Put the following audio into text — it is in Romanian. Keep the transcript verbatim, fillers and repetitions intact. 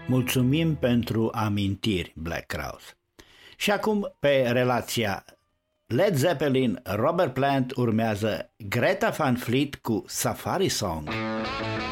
Mulțumim pentru amintiri, Black Crowes. Și acum, pe relația Led Zeppelin-Robert Plant urmează Greta Van Fleet cu Safari Song.